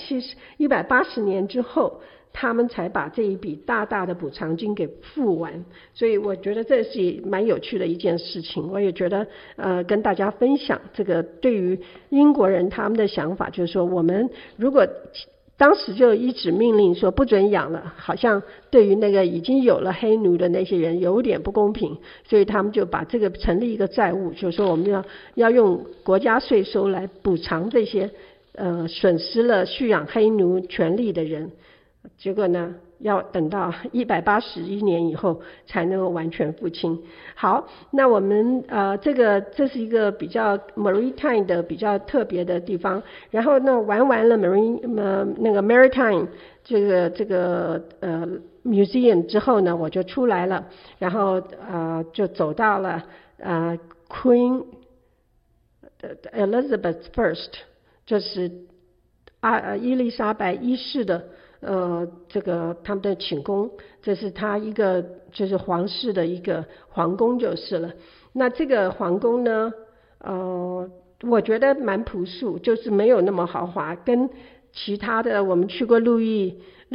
180年之后，他们才把这一笔大大的补偿金给付完，所以我觉得这是蛮有趣的一件事情。我也觉得跟大家分享这个对于英国人他们的想法，就是说我们如果当时就一纸命令说不准养了，好像对于那个已经有了黑奴的那些人有点不公平，所以他们就把这个成立一个债务，就是说我们要用国家税收来补偿这些损失了蓄养黑奴权利的人。结果呢，要等到181年以后才能够完全付清。好，那我们这是一个比较 maritime 的比较特别的地方。然后呢，玩完了那个 maritime 这个museum 之后呢，我就出来了，然后就走到了Queen Elizabeth First， 就是伊丽莎白一世的这个他们的寝宫，这是他一个就是皇室的一个皇宫就是了。那这个皇宫呢我觉得蛮朴素，就是没有那么豪华，跟其他的我们去过路易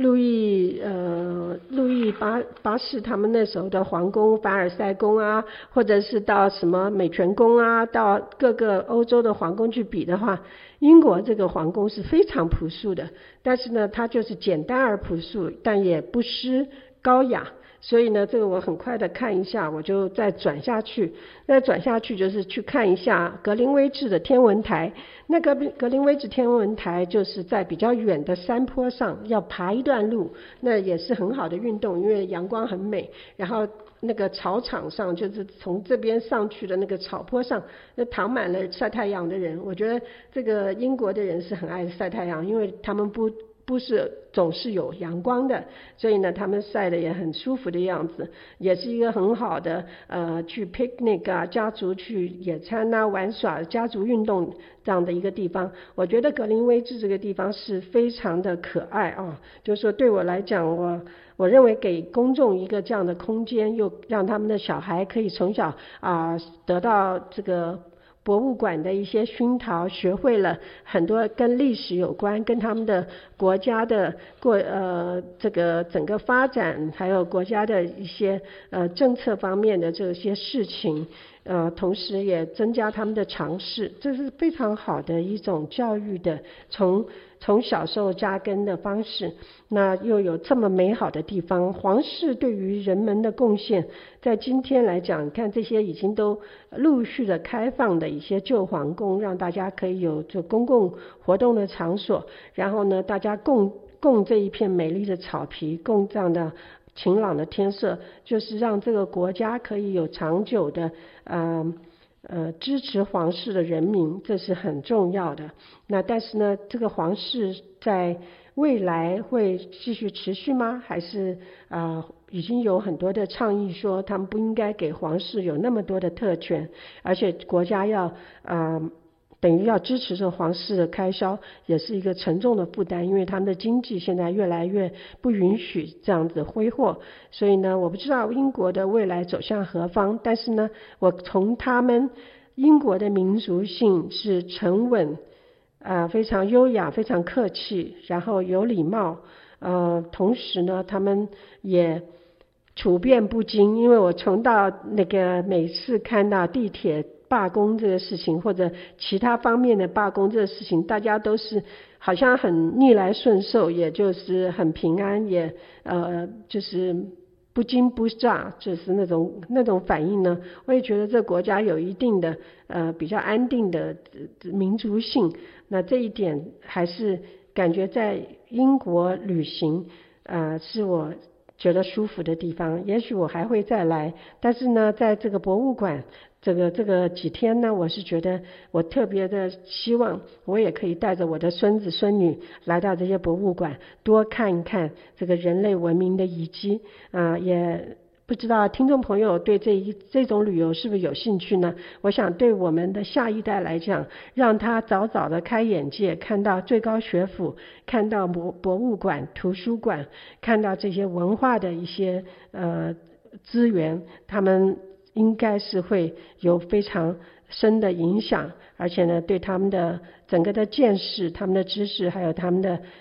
八世他们那时候的皇宫，凡尔赛宫啊，或者是到什么美泉宫啊，到各个欧洲的皇宫去比的话，英国这个皇宫是非常朴素的，但是呢它就是简单而朴素，但也不失高雅。所以呢这个我很快的看一下，我就再转下去，就是去看一下格林威治的天文台。那个格林威治天文台就是在比较远的山坡上，要爬一段路，那也是很好的运动，因为阳光很美。然后那个草场上，就是从这边上去的那个草坡上，那躺满了晒太阳的人。我觉得这个英国的人是很爱晒太阳，因为他们不是总是有阳光的，所以呢他们晒得也很舒服的样子，也是一个很好的去 picnic 啊，家族去野餐啊，玩耍家族运动这样的一个地方。我觉得格林威治这个地方是非常的可爱啊，就是说对我来讲，我认为给公众一个这样的空间，又让他们的小孩可以从小得到这个博物馆的一些熏陶，学会了很多跟历史有关，跟他们的国家的这个整个发展，还有国家的一些政策方面的这些事情，同时也增加他们的常识，这是非常好的一种教育的从小时候扎根的方式。那又有这么美好的地方，皇室对于人们的贡献，在今天来讲，看这些已经都陆续的开放的一些旧皇宫，让大家可以有这公共活动的场所，然后呢大家共这一片美丽的草皮，共这样的晴朗的天色，就是让这个国家可以有长久的支持皇室的人民，这是很重要的。那但是呢，这个皇室在未来会继续持续吗？还是已经有很多的倡议说他们不应该给皇室有那么多的特权，而且国家要等于要支持这皇室的开销，也是一个沉重的负担，因为他们的经济现在越来越不允许这样子挥霍。所以呢，我不知道英国的未来走向何方，但是呢，我从他们英国的民族性是沉稳非常优雅，非常客气，然后有礼貌，同时呢他们也处变不惊。因为我从到那个每次看到地铁罢工这个事情，或者其他方面的罢工这个事情，大家都是好像很逆来顺受，也就是很平安，也就是不惊不乍，就是那种反应呢，我也觉得这国家有一定的比较安定的民族性。那这一点还是感觉在英国旅行是我觉得舒服的地方，也许我还会再来。但是呢，在这个博物馆这个几天呢，我是觉得我特别的希望我也可以带着我的孙子孙女来到这些博物馆，多看一看这个人类文明的遗迹也不知道听众朋友对这种旅游是不是有兴趣呢？我想对我们的下一代来讲，让他早早的开眼界，看到最高学府，看到博物馆、图书馆，看到这些文化的一些资源，他们应该是会有非常深的影响，而且呢对他们的整个的见识、他们的知识还有他们的